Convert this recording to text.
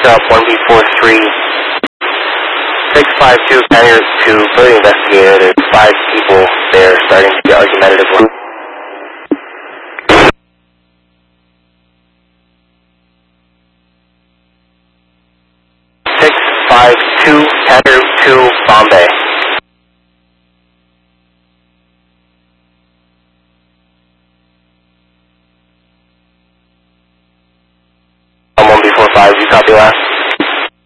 up 1B43 652 County to further investigator. There's 5 people there starting to get argumentative. 652 County to Bombay. I'm 1B45, you copy last?